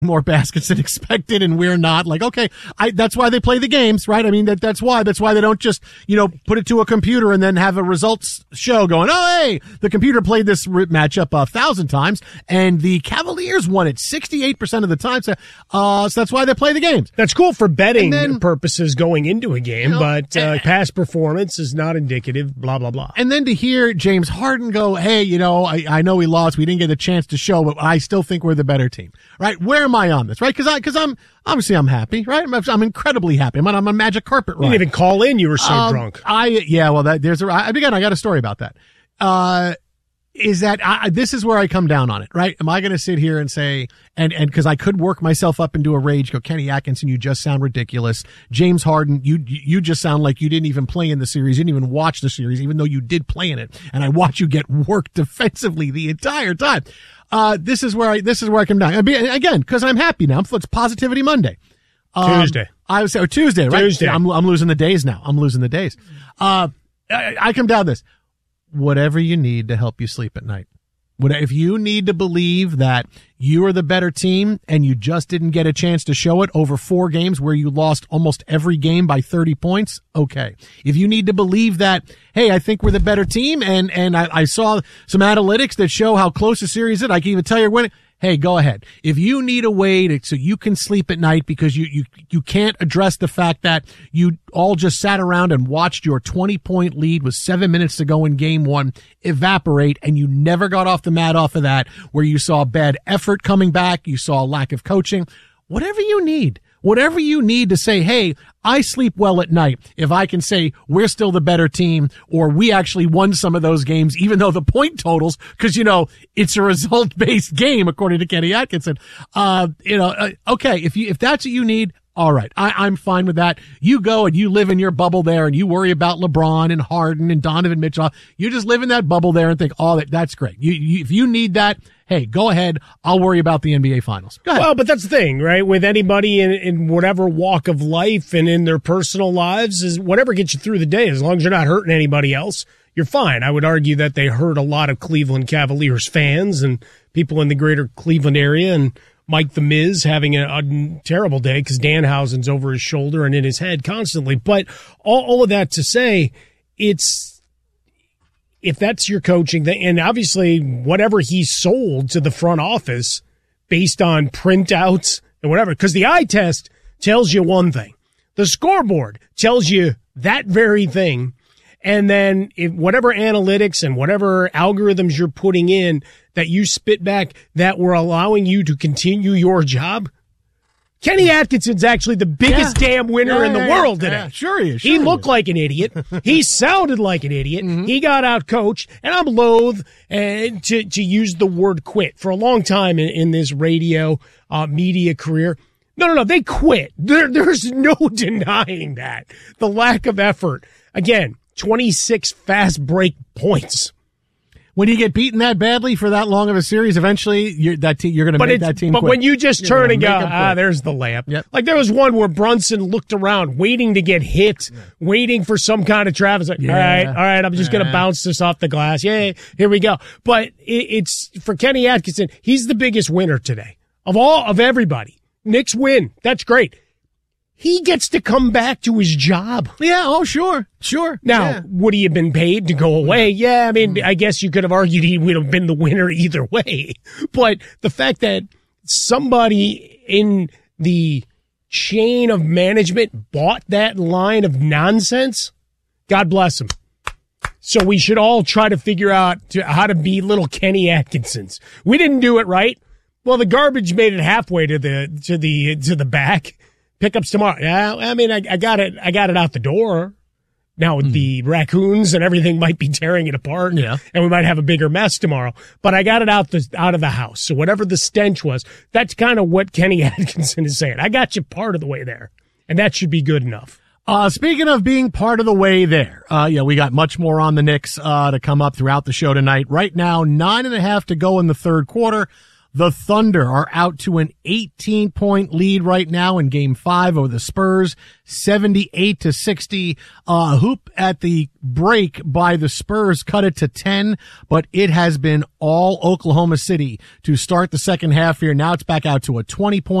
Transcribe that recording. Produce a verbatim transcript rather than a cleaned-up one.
more baskets than expected, and we're not. Like, okay, I, that's why they play the games, right? I mean, that that's why. That's why they don't just, you know, put it to a computer and then have a results show going, oh, hey, the computer played this matchup a thousand times, and the Cavaliers won it sixty-eight percent of the time. So, uh, so that's why they play the games. That's cool for betting then, purposes going into a game, you know, but uh, and, past performance is not indicative, blah, blah, blah. And then to hear James Harden go, hey, you know, I, I know we lost. We didn't get a chance to show, but I still think we're the better team, right? Where am I on this, right? Because I, because I'm obviously I'm happy, right? I'm, I'm incredibly happy. I'm on, I'm on magic carpet ride. You didn't even call in. You were so um, drunk. I yeah. Well, that there's a again. I got a story about that. Uh, is that I, this is where I come down on it, right? Am I going to sit here and say and and because I could work myself up into a rage? Go, Kenny Atkinson, you just sound ridiculous. James Harden, you you just sound like you didn't even play in the series, you didn't even watch the series, even though you did play in it. And I watch you get worked defensively the entire time. Uh, this is where I, this is where I come down. Again, cause I'm happy now. It's Positivity Monday. Um, Tuesday. I was, or Tuesday, right? Tuesday. I'm, I'm losing the days now. I'm losing the days. Uh, I, I come down this. Whatever you need to help you sleep at night. What, if you need to believe that you are the better team and you just didn't get a chance to show it over four games where you lost almost every game by thirty points, okay. If you need to believe that, hey, I think we're the better team and, and I, I saw some analytics that show how close the series is, I can even tell you when, hey, go ahead. If you need a way to, so you can sleep at night because you, you, you can't address the fact that you all just sat around and watched your twenty point lead with seven minutes to go in game one evaporate and you never got off the mat off of that, where you saw bad effort coming back, you saw a lack of coaching, whatever you need. Whatever you need to say, hey, I sleep well at night if I can say we're still the better team or we actually won some of those games, even though the point totals, because, you know, it's a result-based game, according to Kenny Atkinson. Uh, you know, uh, okay, if you if that's what you need, all right, I, I'm fine with that. You go and you live in your bubble there and you worry about LeBron and Harden and Donovan Mitchell. You just live in that bubble there and think, oh, that, that's great. You, you, if you need that, hey, go ahead. I'll worry about the N B A Finals. Go ahead. Well, but that's the thing, right? With anybody in, in whatever walk of life and in their personal lives, is whatever gets you through the day, as long as you're not hurting anybody else, you're fine. I would argue that they hurt a lot of Cleveland Cavaliers fans and people in the greater Cleveland area, and Mike the Miz having a, a terrible day because Danhausen's over his shoulder and in his head constantly. But all, all of that to say, it's, if that's your coaching thing, and obviously whatever he sold to the front office based on printouts and whatever, because the eye test tells you one thing. The scoreboard tells you that very thing. And then if whatever analytics and whatever algorithms you're putting in that you spit back that were allowing you to continue your job, Kenny Atkinson's actually the biggest yeah. damn winner yeah, in the yeah, world yeah. today. Yeah, sure he is. Sure he he looked is. like an idiot. He sounded like an idiot. Mm-hmm. He got out coached, and I'm loath uh, to to use the word quit for a long time in, in this radio uh, media career. No, no, no. They quit. There, there's no denying that. The lack of effort. Again, twenty-six fast break points. When you get beaten that badly for that long of a series, eventually you're, that te- you're going to make that team But quit. when you just you're turn and go, ah, there's the layup. Yep. Like there was one where Brunson looked around, waiting to get hit, yeah. waiting for some kind of Travis. Like, yeah. all right, all right, I'm just yeah. going to bounce this off the glass. Yay, here we go. But it, it's for Kenny Atkinson. He's the biggest winner today of all of everybody. Knicks win. That's great. He gets to come back to his job. Yeah, oh, sure, sure. Now, yeah. would he have been paid to go away? Yeah, I mean, I guess you could have argued he would have been the winner either way. But the fact that somebody in the chain of management bought that line of nonsense, God bless him. So we should all try to figure out to, how to be little Kenny Atkinsons. We didn't do it right. Well, the garbage made it halfway to the to the to the back. Pickups tomorrow. Yeah, I mean, I, I got it. I got it out the door. Now mm. the raccoons and everything might be tearing it apart. Yeah, and we might have a bigger mess tomorrow. But I got it out the out of the house. So whatever the stench was, that's kind of what Kenny Atkinson is saying. I got you part of the way there, and that should be good enough. Uh, speaking of being part of the way there, uh, yeah, we got much more on the Knicks uh, to come up throughout the show tonight. Right now, nine and a half to go in the third quarter. The Thunder are out to an eighteen point lead right now in game five over the Spurs, seventy-eight to sixty. Uh, hoop at the break by the Spurs cut it to ten, but it has been all Oklahoma City to start the second half here. Now it's back out to a twenty point